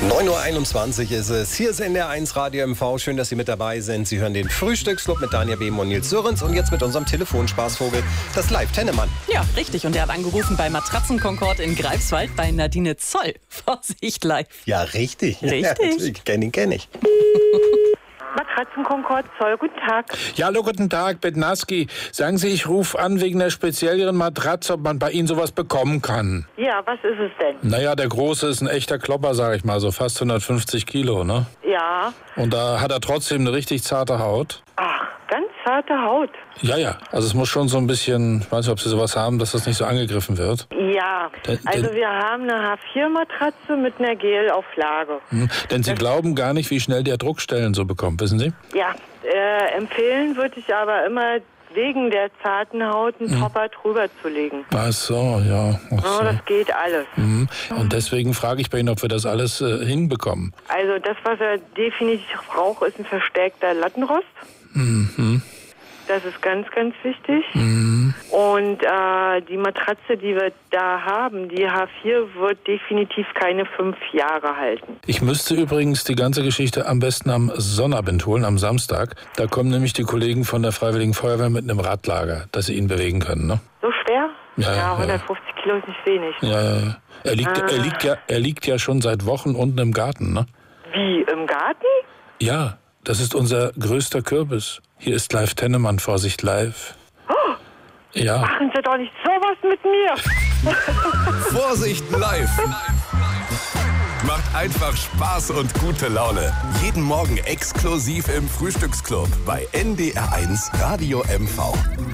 9:21 Uhr ist es. Hier ist NDR1 Radio MV. Schön, dass Sie mit dabei sind. Sie hören den Frühstücksclub mit Daniel Behm und Nils Sörens. Und jetzt mit unserem Telefonspaßvogel, das Live-Tennemann. Ja, richtig. Und er hat angerufen bei Matratzenkonkord in Greifswald bei Nadine Zoll. Vorsicht, live. Ja, richtig. Richtig. Ja, kenn ich. Matratzenkonkord Zoll, guten Tag. Ja, hallo, guten Tag, Bednarski. Sagen Sie, ich rufe an wegen der spezielleren Matratze, ob man bei Ihnen sowas bekommen kann. Ja, was ist es denn? Naja, der Große ist ein echter Klopper, sag ich mal, so fast 150 Kilo, ne? Ja. Und da hat er trotzdem eine richtig zarte Haut. Ach, ganz zarte Haut. Ja, also es muss schon so ein bisschen, ich weiß nicht, ob Sie sowas haben, dass das nicht so angegriffen wird. Ja, also wir haben eine H4-Matratze mit einer Gelauflage. Denn Sie glauben gar nicht, wie schnell der Druckstellen so bekommt, wissen Sie? Ja, empfehlen würde ich aber immer wegen der zarten Haut einen Topper drüber zu legen. Ach so, ja. Ach Ja, so. das geht alles. Und deswegen frage ich bei Ihnen, ob wir das alles hinbekommen. Also das, was er definitiv braucht, ist ein verstärkter Lattenrost. Das ist ganz, ganz wichtig. Und die Matratze, die wir da haben, die H4, wird definitiv keine 5 Jahre halten. Ich müsste übrigens die ganze Geschichte am besten am Sonnabend holen, am Samstag. Da kommen nämlich die Kollegen von der Freiwilligen Feuerwehr mit einem Radlager, dass sie ihn bewegen können, ne? So schwer? Ja, 150 Kilo ist nicht wenig. Ja. Er liegt ja schon seit Wochen unten im Garten, ne? Wie, im Garten? Ja, das ist unser größter Kürbis. Hier ist Live Tennemann, Vorsicht live. Ja. Machen Sie doch nicht sowas mit mir. Vorsicht live! Macht einfach Spaß und gute Laune. Jeden Morgen exklusiv im Frühstücksclub bei NDR1 Radio MV.